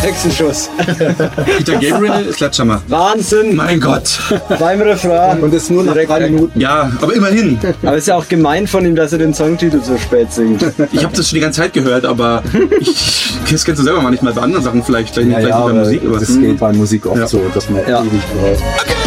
Hexenschuss. Peter Gabriel, Klatschhammer. Wahnsinn. Mein Gott. Beim Refrain. Und das nur nach 3 Minuten. Ja, aber immerhin. Aber es ist ja auch gemein von ihm, dass er den Songtitel so spät singt. Ich habe das schon die ganze Zeit gehört, aber das kennst du selber manchmal bei anderen Sachen vielleicht bei Ja, Musik. das geht bei Musik oft so, dass man ewig braucht.